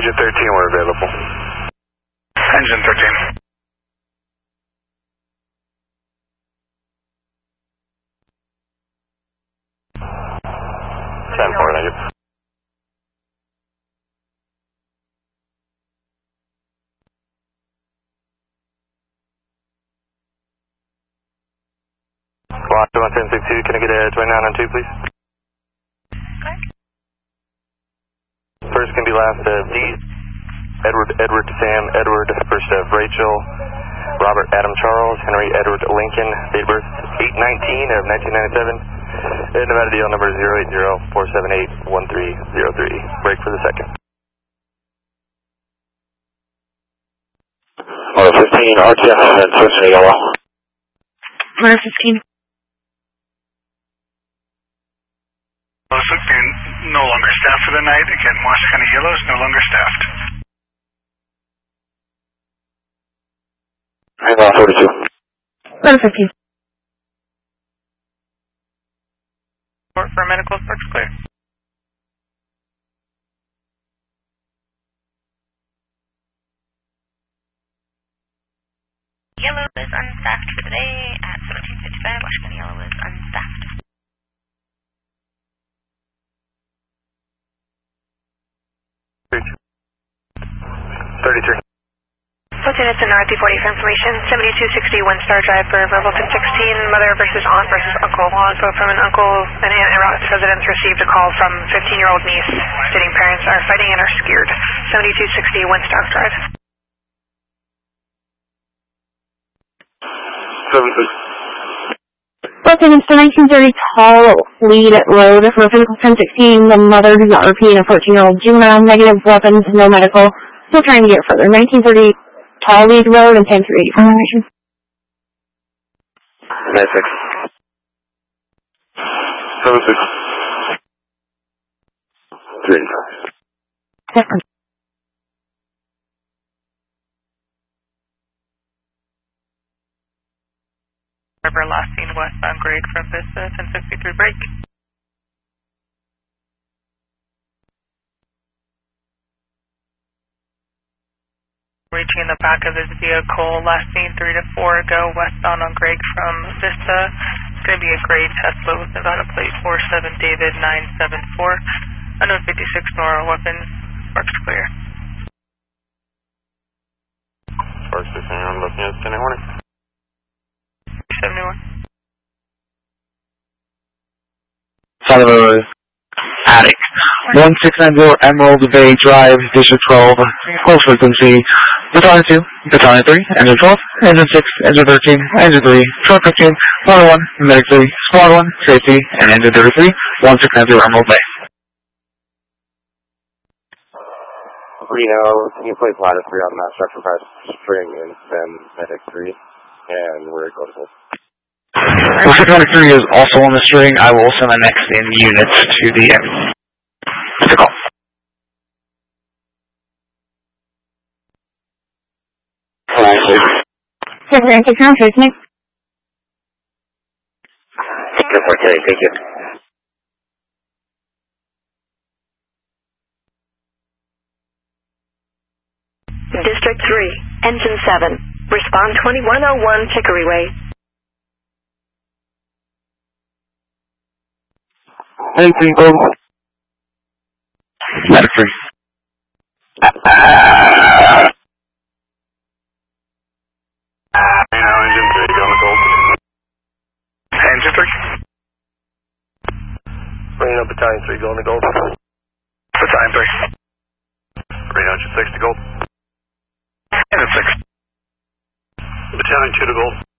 Engine 13, we're available. Engine 13. Squad 1762, can I get a 29 on 2, please? Okay. First can be last B, Edward Sam, Edward, first Rachel, Robert Adam Charles, Henry Edward Lincoln, date of birth 8/19 of 1997, Nevada DL number 080-478-1303. Break for the second. Motor 15, RTF, and switching to yellow. Motor 15. Motor 15, no longer staffed for the night. Again, Washoe County Yellow is no longer staffed. Hang on, 42. Motor 15. For medical, sparks clear. Yellow is unstaffed for today at 1755. Washoe County Yellow is unstaffed. Platoon, it's an RT40 for information. 7260 One Star Drive for Revelton 16. Mother versus aunt versus uncle. Also from an uncle and aunt at Rockets residence received a call from 15-year-old niece stating parents are fighting and are scared. 7260 One Star Drive. 76. Platoon, it's the 1930 tall lead at road for physical 1016. The mother does not repeat a 14-year-old juvenile. Negative weapons, no medical. Still trying to get further. 1930 tall lead road and 10 through 80 for information. 96. 76. 385. Different. River last seen westbound grade from Vista, 1063 break. Reaching the back of his vehicle, last seen 3 to 4 ago, westbound on Greg from Vista. It's going to be a gray Tesla with Nevada plate 47 David 974. Unknown 56 Nora weapons, sparks clear. Sparks 6, I'm looking at 10 warning. 71. Solid Attic. 1690 Emerald Bay Drive, District 12, close frequency. Battalion 2, Battalion 3, Engine 12, Engine 6, Engine 13, Engine 3, Truck 15, Squad 1, Medic 3, Squad 1, Safety, and Engine 33, 1690 Emerald Bay. Reno, can you place ladder 3 on that structure press string and send Medic 3, and we're going to hold. Well, Medic 3 is also on the string. I will send the next in units to the end. Take a call. Thank you. District 3, Engine 7. Respond 2101 Chicory Way. Anything over. Medic 3. Engine 3, go on the gold. Engine 3. Reno, Battalion 3, go on the gold. Battalion 3. Reno, Engine 6 to gold. Engine 6. Battalion 2 to gold.